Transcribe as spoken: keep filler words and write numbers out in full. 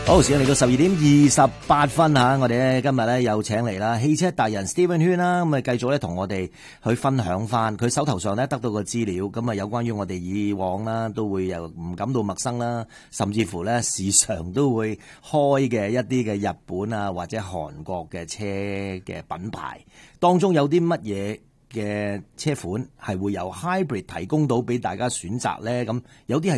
好，時間嚟到十二點二十八分吓，我哋咧今日咧又請嚟啦汽車達人 Steven 圈啦，咁啊繼續咧同我哋去分享翻佢手頭上咧得到個資料，咁啊有關於我哋以往啦都會又唔感到陌生啦，甚至乎咧時常都會開嘅一啲嘅日本啊或者韓國嘅車嘅品牌，當中有啲乜嘢嘅車款係會由 hybrid 提供到俾大家選擇咧？咁有啲係